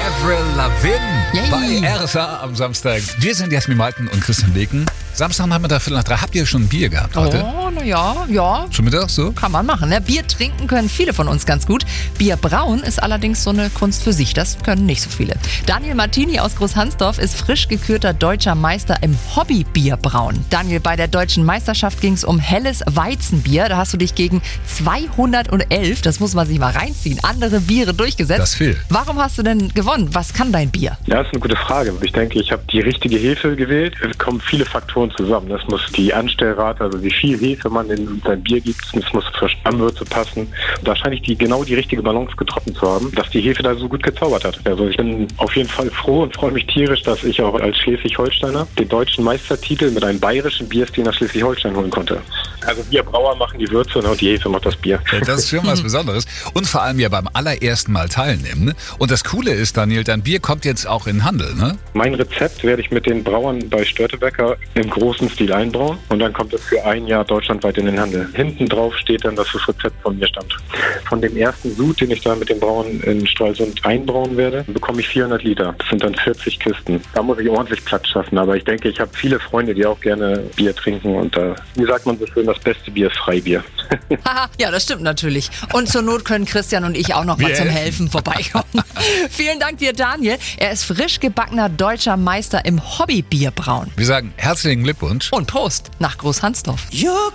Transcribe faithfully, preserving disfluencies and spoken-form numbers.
Avril Lavigne Yay. bei R S A am Samstag. Wir sind Jasmin Malten und Christian Leken. Samstagnachmittag, Viertel nach drei. Habt ihr schon Bier gehabt heute? Oh, na ja, ja. Zum Mittag so? Kann man machen. Ne? Bier trinken können viele von uns ganz gut. Bier brauen ist allerdings so eine Kunst für sich. Das können nicht so viele. Daniel Martini aus Großhansdorf ist frisch gekürter deutscher Meister im Hobbybierbrauen. Daniel, bei der deutschen Meisterschaft ging es um helles Weizenbier. Da hast du dich gegen zweihundertelf, das muss man sich mal reinziehen, andere Biere durchgesetzt. Das viel. Warum hast du denn gewonnen? Was kann dein Bier? Ja, das ist eine gute Frage. Ich denke, ich habe die richtige Hefe gewählt. Es kommen viele Faktoren zusammen. Es muss die Anstellrate, also wie viel Hefe man in sein Bier gibt, es muss für Stammwürze passen. Und da scheine ich die, genau die richtige Balance getroffen zu haben, dass die Hefe da so gut gezaubert hat. Also ich bin auf jeden Fall froh und freue mich tierisch, dass ich auch als Schleswig-Holsteiner den deutschen Meistertitel mit einem bayerischen Bierstil nach Schleswig-Holstein holen konnte. Also wir Brauer machen die Würze und die Hefe macht das Bier. Ja, das ist schon was Besonderes. Und vor allem ja beim allerersten Mal teilnehmen. Ne? Und das Coole ist, Daniel, dein Bier kommt jetzt auch in den Handel, ne? Mein Rezept werde ich mit den Brauern bei Störtebecker im großen Stil einbrauen und dann kommt es für ein Jahr deutschlandweit in den Handel. Hinten drauf steht dann, dass das Rezept von mir stammt. Von dem ersten Sud, den ich da mit den Brauern in Stralsund einbrauen werde, bekomme ich vierhundert Liter. Das sind dann vierzig Kisten. Da muss ich ordentlich Platz schaffen, aber ich denke, ich habe viele Freunde, die auch gerne Bier trinken und da, wie sagt man so schön, das beste Bier ist Freibier. Haha, ja, das stimmt natürlich. Und zur Not können Christian und ich auch noch mal Wir zum helfen. Helfen vorbeikommen. Vielen Dank dir, Daniel. Er ist frisch gebackener deutscher Meister im Hobbybierbrauen. Wir sagen herzlichen Glückwunsch. Und Prost nach Großhansdorf.